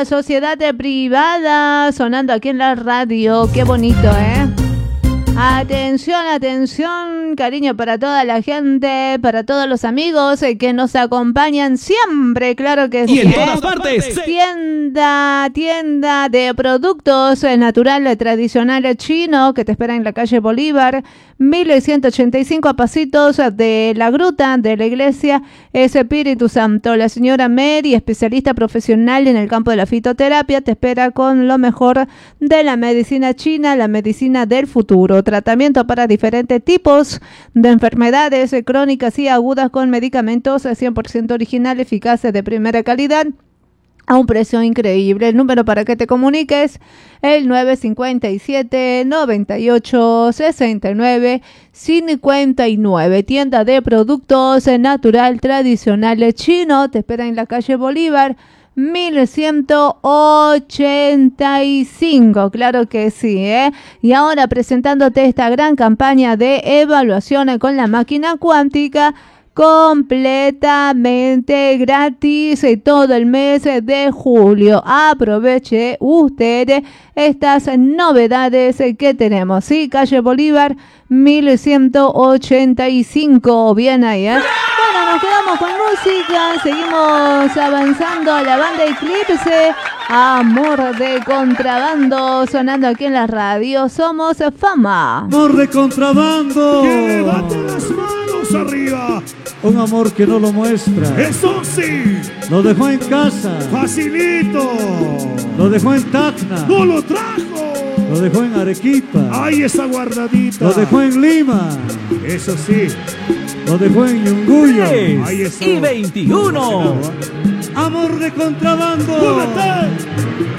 la sociedad privada, sonando aquí en la radio. Qué bonito, ¿eh? Atención, atención, cariño para toda la gente, para todos los amigos que nos acompañan siempre, claro que sí. Y en todas partes. Tienda de productos natural tradicional chino que te espera en la calle Bolívar, 1185 a pasitos de la gruta de la iglesia Espíritu Santo. La señora Mary, especialista profesional en el campo de la fitoterapia, te espera con lo mejor de la medicina china, la medicina del futuro. Tratamiento para diferentes tipos de enfermedades crónicas y agudas con medicamentos 100% originales, eficaces, de primera calidad, a un precio increíble. El número para que te comuniques, el 957-98-69-59. Tienda de productos natural tradicional chino, te espera en la calle Bolívar, 1185, claro que sí, ¿eh? Y ahora presentándote esta gran campaña de evaluación con la máquina cuántica, completamente gratis todo el mes de julio. Aproveche usted estas novedades que tenemos, ¿sí? Calle Bolívar, 1185, bien ahí, ¿eh? Bueno, nos quedamos con música, seguimos avanzando a la banda Eclipse, Amor de Contrabando, sonando aquí en la radio. Somos Fama. Amor de Contrabando. Que levante las manos arriba. Un amor que no lo muestra. Eso sí. Lo dejó en casa. Facilito. Lo dejó en Tacna. No lo trajo. Lo dejó en Arequipa. Ahí está guardadita. Lo dejó en Lima. Eso sí. Lo dejó en Yunguyo. Ahí está. Y 21. Amor de Contrabando. ¡Súbete!